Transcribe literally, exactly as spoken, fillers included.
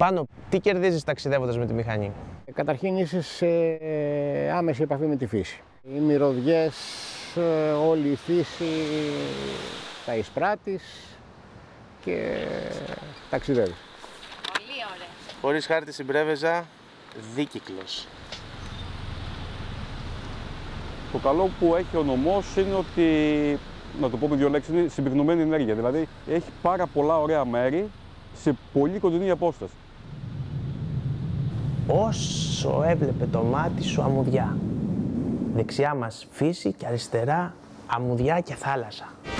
Πάνο, τι κερδίζεις ταξιδεύοντας με τη μηχανή? Καταρχήν είσαι σε άμεση επαφή με τη φύση. Οι μυρωδιές, όλη η φύση τα εισπράττεις και ταξιδεύεις. Πολύ ωραία. Χωρίς χάρτη στην Πρέβεζα, δίκυκλος. Το καλό που έχει ο νομός είναι ότι, να το πω με δύο λέξεις, είναι συμπυκνωμένη ενέργεια. Δηλαδή έχει πάρα πολλά ωραία μέρη σε πολύ κοντινή απόσταση. Όσο έβλεπε το μάτι σου αμμουδιά. Δεξιά μας φύση και αριστερά αμμουδιά και θάλασσα.